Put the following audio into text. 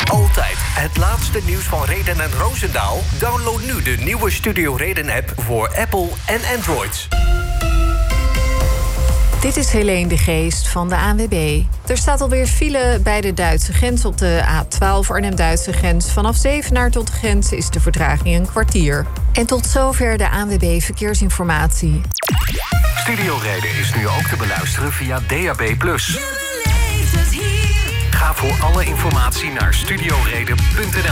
Altijd het laatste nieuws van Reden en Roosendaal? Download nu de nieuwe Studio Reden-app voor Apple en Android. Dit is Helene de Geest van de ANWB. Er staat alweer file bij de Duitse grens op de A12 Arnhem-Duitse grens. Vanaf Zevenaar tot de grens is de vertraging een kwartier. En tot zover de ANWB Verkeersinformatie. Studio Reden is nu ook te beluisteren via DAB+. Ga voor alle informatie naar studioreden.nl.